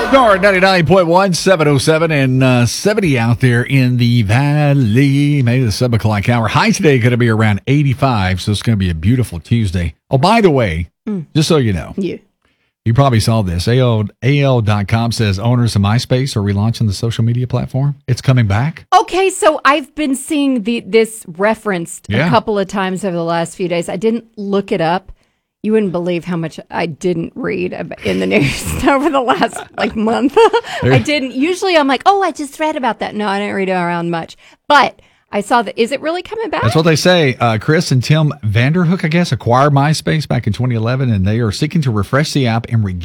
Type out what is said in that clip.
Star 99.1, 707 and 70 out there in the valley. Maybe the 7 o'clock hour. High today going to be around 85, so it's going to be a beautiful Tuesday. Oh, by the way, just so you know, you probably saw this. AL.com says owners of MySpace are relaunching the social media platform. It's coming back. Okay, so I've been seeing this referenced a couple of times over the last few days. I didn't look it up. You wouldn't believe how much I didn't read in the news over the last month. I didn't. Usually I'm like, oh, I just read about that. No, I didn't read it around much. But I saw that. Is it really coming back? That's what they say. Chris and Tim Vanderhook, I guess, acquired MySpace back in 2011, and they are seeking to refresh the app and